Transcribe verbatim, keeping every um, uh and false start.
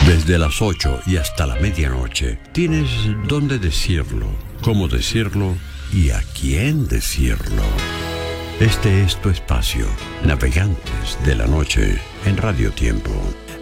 Desde las ocho y hasta la medianoche tienes dónde decirlo, cómo decirlo y a quién decirlo. Este es tu espacio, Navegantes de la Noche, en Radio Tiempo.